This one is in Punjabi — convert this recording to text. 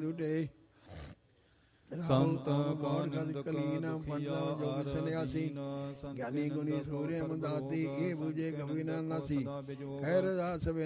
ਝੂਠੇ ਸੰਤ ਕੌਣ ਗਦ ਕਲੀਨਾ ਪੰਡਾ ਜੋਗ ਸੰਨਿਆਸੀ ਗਿਆਨੀ ਗੁਣੀ ਸੂਰੇ ਮੰਦਾਤੀ ਇਹ ਬੂਝੇ ਕਵੀ ਨਾ ਨਾਸੀ ਖੈਰ ਦਾਸ ਬਿਨ